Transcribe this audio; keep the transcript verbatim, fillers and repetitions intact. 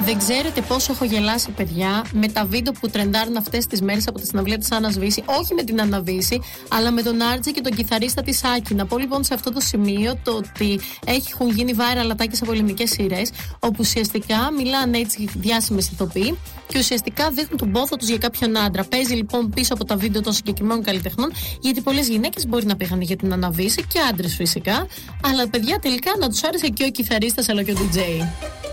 Δεν ξέρετε πόσο έχω γελάσει, παιδιά, με τα βίντεο που τρεντάρουν αυτές τις μέρες από τη συναυλία της Άννας Βύση. Όχι με την Άννα Βύση, αλλά με τον Άρτζη και τον κιθαρίστα της Άκη. Να πω λοιπόν σε αυτό το σημείο το ότι έχουν γίνει viral ατάκες από ελληνικές σειρές, όπου ουσιαστικά μιλάνε έτσι διάσημες ηθοποιοί και ουσιαστικά δείχνουν τον πόθο τους για κάποιον άντρα. Παίζει λοιπόν πίσω από τα βίντεο των συγκεκριμένων καλλιτεχνών, γιατί πολλές γυναίκες μπορεί να πήγαν για την Άννα Βύση και άντρες φυσικά. Αλλά παιδιά τελικά να τους άρεσε και ο κιθαρίστας αλλά και ο ντι τζέι.